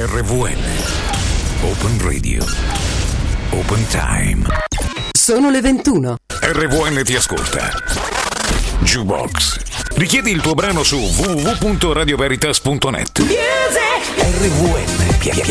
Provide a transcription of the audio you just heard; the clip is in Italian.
RVN. Open Radio. Open Time. Sono le 21. RVN ti ascolta. Jukebox. Richiedi il tuo brano su www.radioveritas.net. RVN.